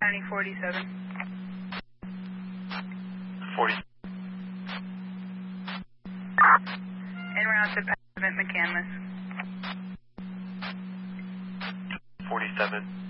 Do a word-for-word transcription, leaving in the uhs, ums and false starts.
County forty-seven. forty. En route to Pavement McCandless. forty-seven.